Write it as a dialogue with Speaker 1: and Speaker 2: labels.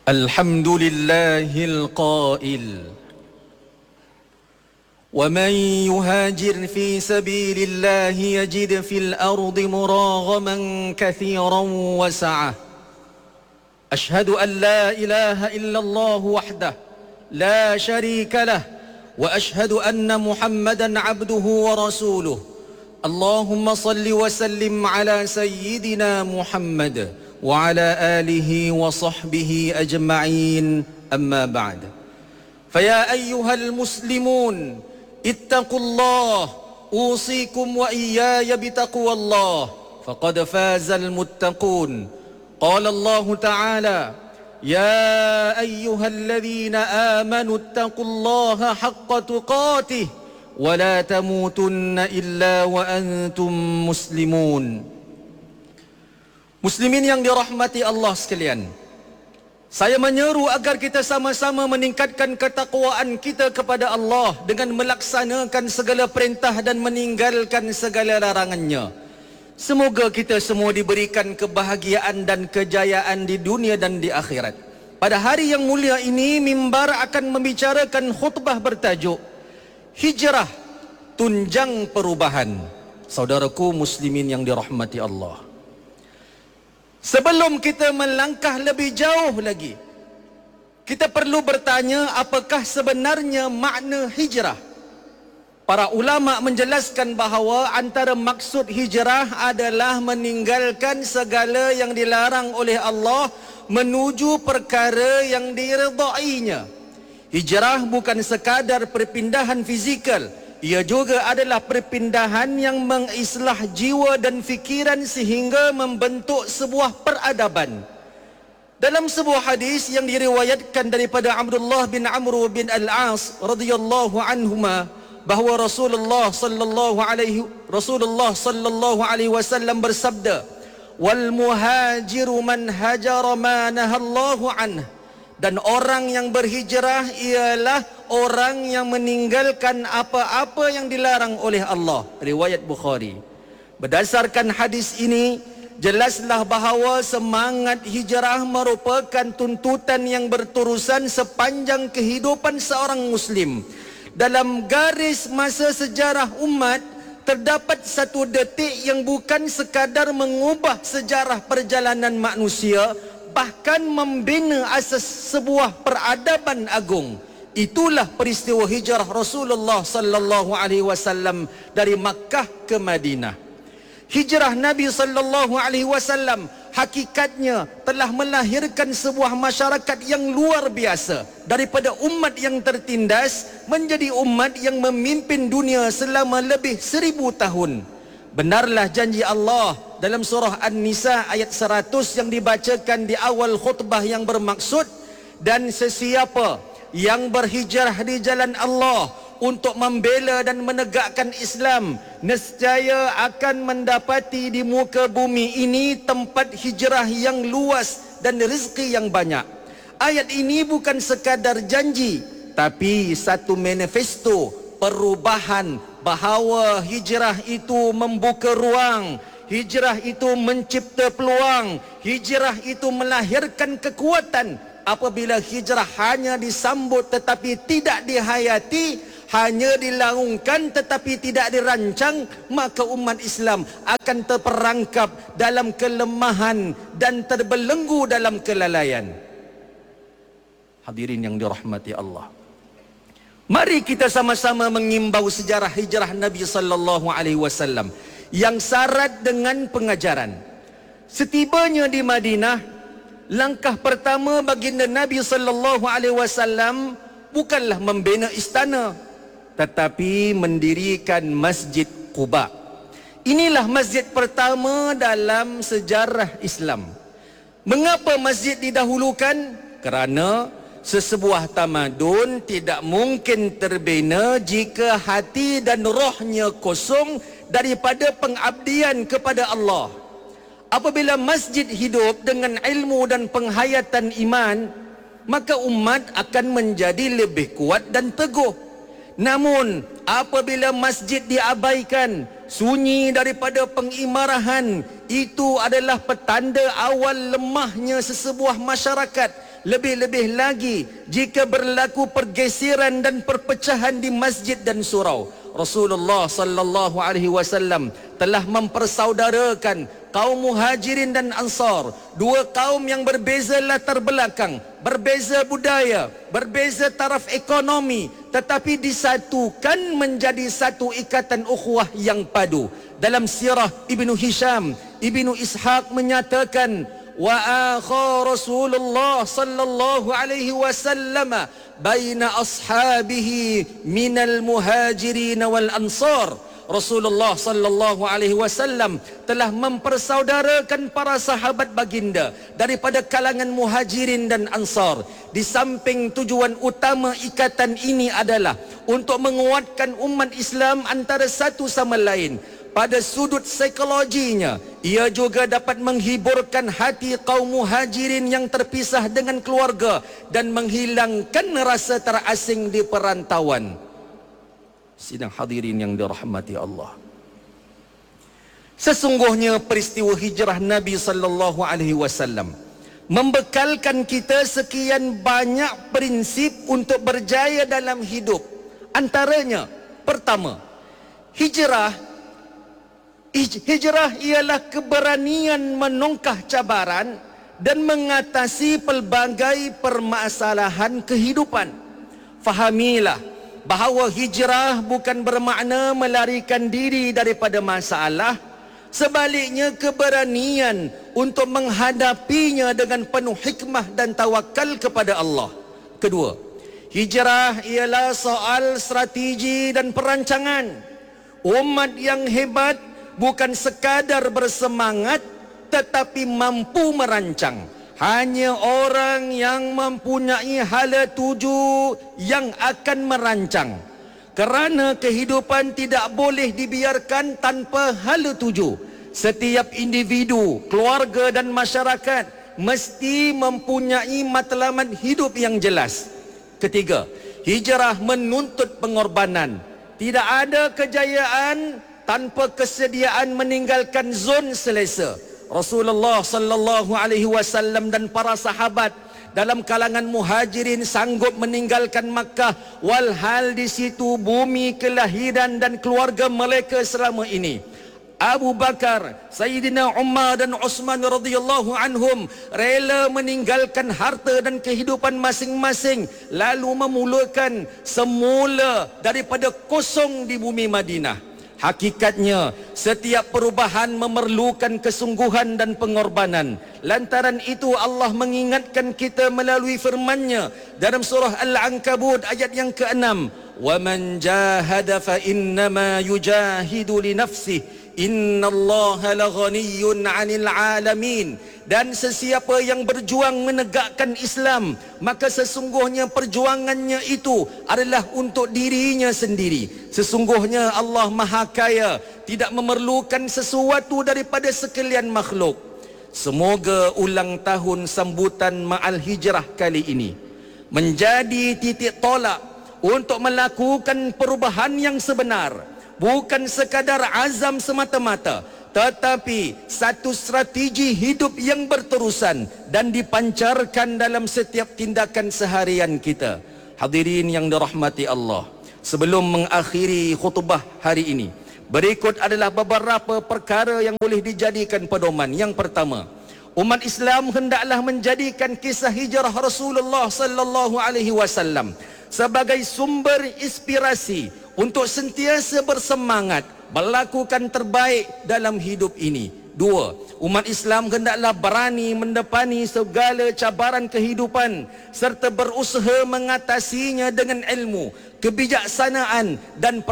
Speaker 1: الحمد لله القائل ومن يهاجر في سبيل الله يجد في الأرض مراغما كثيرا وسعة أشهد أن لا إله إلا الله وحده لا شريك له وأشهد أن محمدا عبده ورسوله اللهم صل وسلم على سيدنا محمد وعلى آله وصحبه أجمعين أما بعد فيا أيها المسلمون اتقوا الله أوصيكم وإياي بتقوى الله فقد فاز المتقون قال الله تعالى يا أيها الذين آمنوا اتقوا الله حق تقاته ولا تموتن إلا وأنتم مسلمون. Muslimin yang dirahmati Allah sekalian, saya menyeru agar kita sama-sama meningkatkan ketakwaan kita kepada Allah dengan melaksanakan segala perintah dan meninggalkan segala larangannya. Semoga kita semua diberikan kebahagiaan dan kejayaan di dunia dan di akhirat. Pada hari yang mulia ini, mimbar akan membicarakan khutbah bertajuk Hijrah, Tunjang Perubahan. Saudaraku muslimin yang dirahmati Allah, sebelum kita melangkah lebih jauh lagi, kita perlu bertanya, apakah sebenarnya makna hijrah? Para ulama menjelaskan bahawa antara maksud hijrah adalah meninggalkan segala yang dilarang oleh Allah menuju perkara yang diredainya. Hijrah bukan sekadar perpindahan fizikal, ia juga adalah perpindahan yang mengislah jiwa dan fikiran sehingga membentuk sebuah peradaban. Dalam sebuah hadis yang diriwayatkan daripada Abdullah bin Amr bin Al-As radhiyallahu anhuma, bahawa Rasulullah sallallahu alaihi wasallam bersabda, "Wal muhajiru man hajara ma nahallahu anhu." Dan orang yang berhijrah ialah orang yang meninggalkan apa-apa yang dilarang oleh Allah. Riwayat Bukhari. Berdasarkan hadis ini, jelaslah bahawa semangat hijrah merupakan tuntutan yang berterusan sepanjang kehidupan seorang Muslim. Dalam garis masa sejarah umat, terdapat satu detik yang bukan sekadar mengubah sejarah perjalanan manusia, bahkan membina asas sebuah peradaban agung. Itulah peristiwa hijrah Rasulullah sallallahu alaihi wasallam dari Makkah ke Madinah. Hijrah Nabi sallallahu alaihi wasallam hakikatnya telah melahirkan sebuah masyarakat yang luar biasa, daripada umat yang tertindas menjadi umat yang memimpin dunia selama lebih 1000 tahun. Benarlah janji Allah dalam surah An-Nisa ayat 100 yang dibacakan di awal khutbah yang bermaksud, dan sesiapa yang berhijrah di jalan Allah untuk membela dan menegakkan Islam, nescaya akan mendapati di muka bumi ini tempat hijrah yang luas dan rezeki yang banyak. Ayat ini bukan sekadar janji, tapi satu manifesto perubahan, bahawa hijrah itu membuka ruang, hijrah itu mencipta peluang, hijrah itu melahirkan kekuatan. Apabila hijrah hanya disambut tetapi tidak dihayati, hanya dilaungkan tetapi tidak dirancang, maka umat Islam akan terperangkap dalam kelemahan dan terbelenggu dalam kelalaian. Hadirin yang dirahmati Allah, mari kita sama-sama mengimbau sejarah hijrah Nabi sallallahu alaihi wasallam yang syarat dengan pengajaran. Setibanya di Madinah, langkah pertama baginda Nabi sallallahu alaihi wasallam bukanlah membina istana, tetapi mendirikan Masjid Quba. Inilah masjid pertama dalam sejarah Islam. Mengapa masjid didahulukan? Kerana sesebuah tamadun tidak mungkin terbina jika hati dan rohnya kosong daripada pengabdian kepada Allah. Apabila masjid hidup dengan ilmu dan penghayatan iman, maka umat akan menjadi lebih kuat dan teguh. Namun apabila masjid diabaikan, sunyi daripada pengimarahan, itu adalah petanda awal lemahnya sesebuah masyarakat. Lebih-lebih lagi jika berlaku pergeseran dan perpecahan di masjid dan surau. Rasulullah sallallahu alaihi wasallam telah mempersaudarakan kaum Muhajirin dan Ansar, dua kaum yang berbeza latar belakang, berbeza budaya, berbeza taraf ekonomi, tetapi disatukan menjadi satu ikatan ukhuwah yang padu. Dalam sirah Ibnu Hisham, Ibnu Ishaq menyatakan, wa akha Rasulullah sallallahu alaihi wasallam baina ashabihi minal muhajirin wal ansar. Rasulullah sallallahu alaihi wasallam telah mempersaudarakan para sahabat baginda daripada kalangan muhajirin dan ansar. Di samping tujuan utama ikatan ini adalah untuk menguatkan umat Islam antara satu sama lain. Pada sudut psikologinya, ia juga dapat menghiburkan hati kaum muhajirin yang terpisah dengan keluarga dan menghilangkan rasa terasing di perantauan. Sidang hadirin yang dirahmati Allah, sesungguhnya peristiwa hijrah Nabi sallallahu alaihi wasallam membekalkan kita sekian banyak prinsip untuk berjaya dalam hidup. Antaranya, pertama, hijrah ialah keberanian menongkah cabaran dan mengatasi pelbagai permasalahan kehidupan. Fahamilah bahawa hijrah bukan bermakna melarikan diri daripada masalah. Sebaliknya, keberanian untuk menghadapinya dengan penuh hikmah dan tawakal kepada Allah. Kedua, hijrah ialah soal strategi dan perancangan. Umat yang hebat bukan sekadar bersemangat tetapi mampu merancang. Hanya orang yang mempunyai hala tuju yang akan merancang. Kerana kehidupan tidak boleh dibiarkan tanpa hala tuju. Setiap individu, keluarga dan masyarakat mesti mempunyai matlamat hidup yang jelas. Ketiga, hijrah menuntut pengorbanan. Tidak ada kejayaan tanpa kesediaan meninggalkan zon selesa. Rasulullah sallallahu alaihi wasallam dan para sahabat dalam kalangan muhajirin sanggup meninggalkan Makkah, walhal di situ bumi kelahiran dan keluarga mereka selama ini. Abu Bakar, Sayyidina Umar dan Uthman radhiyallahu anhum rela meninggalkan harta dan kehidupan masing-masing, lalu memulakan semula daripada kosong di bumi Madinah. Hakikatnya, setiap perubahan memerlukan kesungguhan dan pengorbanan. Lantaran itu Allah mengingatkan kita melalui firman-Nya dalam surah Al-Ankabut ayat yang ke-6, "Wa man jahada fa innama yujahidu li nafsihi. Innallaha laghaniyyun 'anil 'alamin." Dan sesiapa yang berjuang menegakkan Islam, maka sesungguhnya perjuangannya itu adalah untuk dirinya sendiri. Sesungguhnya Allah Maha Kaya, tidak memerlukan sesuatu daripada sekalian makhluk. Semoga ulang tahun sambutan Ma'al Hijrah kali ini menjadi titik tolak untuk melakukan perubahan yang sebenar. Bukan sekadar azam semata-mata, tetapi satu strategi hidup yang berterusan dan dipancarkan dalam setiap tindakan seharian kita. Hadirin yang dirahmati Allah, sebelum mengakhiri khutbah hari ini, berikut adalah beberapa perkara yang boleh dijadikan pedoman. Yang pertama, umat Islam hendaklah menjadikan kisah hijrah Rasulullah sallallahu alaihi wasallam sebagai sumber inspirasi untuk sentiasa bersemangat melakukan terbaik dalam hidup ini. Dua, umat Islam hendaklah berani mendepani segala cabaran kehidupan serta berusaha mengatasinya dengan ilmu, kebijaksanaan dan